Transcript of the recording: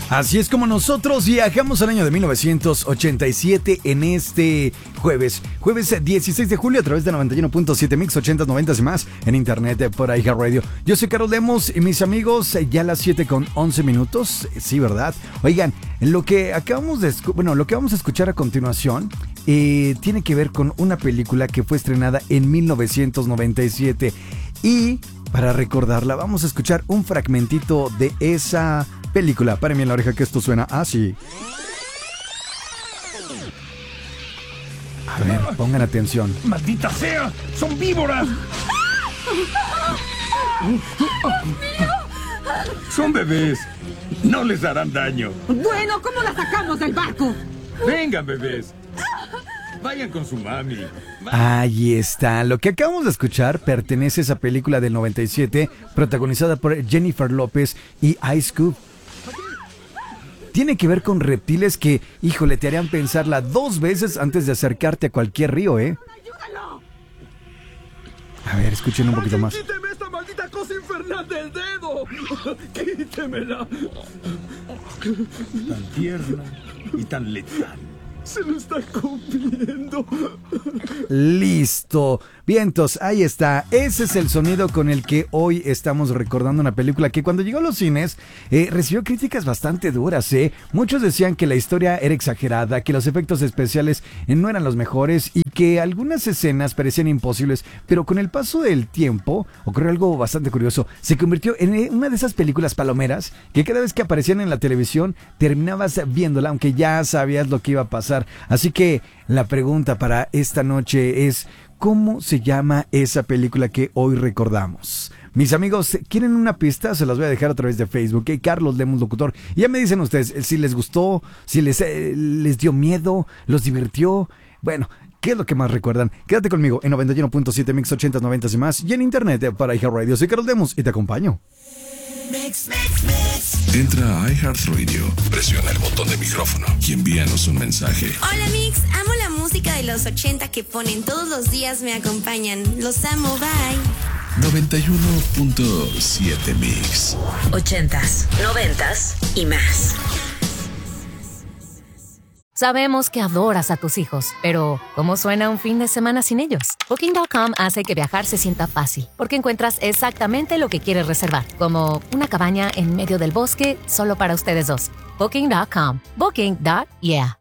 Así es como nosotros viajamos al año de 1987 en este jueves 16 de julio a través de 91.7 Mix 80s, 90s y más en internet por iHeartRadio. Yo soy Carlos Lemos y mis amigos, ya a las 7:11. Sí, ¿verdad? Oigan, lo que vamos a escuchar a continuación tiene que ver con una película que fue estrenada en 1997 y para recordarla vamos a escuchar un fragmentito de esa película. Párenme en la oreja que esto suena así. A ver, pongan atención. ¡Maldita sea! ¡Son víboras! Son bebés. No les harán daño. Bueno, ¿cómo la sacamos del barco? Vengan, bebés. Vayan con su mami. Ahí está. Lo que acabamos de escuchar pertenece a esa película del 97 protagonizada por Jennifer López y Ice Cube. Tiene que ver con reptiles que, híjole, te harían pensarla 2 veces antes de acercarte a cualquier río, ¿eh? ¡Ayúdalo! A ver, escuchen un poquito más. ¡Quíteme esta maldita cosa infernal del dedo! ¡Quítemela! Tan tierna y tan letal. ¡Se lo está comiendo! Listo. Vientos, ahí está. Ese es el sonido con el que hoy estamos recordando una película que cuando llegó a los cines recibió críticas bastante duras. Muchos decían que la historia era exagerada, que los efectos especiales no eran los mejores y que algunas escenas parecían imposibles. Pero con el paso del tiempo ocurrió algo bastante curioso. Se convirtió en una de esas películas palomeras que cada vez que aparecían en la televisión terminabas viéndola, aunque ya sabías lo que iba a pasar. Así que la pregunta para esta noche es: ¿cómo se llama esa película que hoy recordamos? Mis amigos, ¿quieren una pista? Se las voy a dejar a través de Facebook. Carlos Lemos Locutor. Y ya me dicen ustedes si les gustó, si les dio miedo, los divirtió. Bueno, ¿qué es lo que más recuerdan? Quédate conmigo en 91.7 Mix 80s, 90s y más. Y en internet para iHeartRadio. Soy Carlos Lemos y te acompaño. Entra a iHeartRadio, presiona el botón de micrófono y envíanos un mensaje. Hola Mix, amo la música de los 80 que ponen todos los días, me acompañan. Los amo, bye. 91.7 Mix 80s, 90s y más. Sabemos que adoras a tus hijos, pero ¿cómo suena un fin de semana sin ellos? Booking.com hace que viajar se sienta fácil, porque encuentras exactamente lo que quieres reservar, como una cabaña en medio del bosque solo para ustedes dos. Booking.com. Booking.yeah.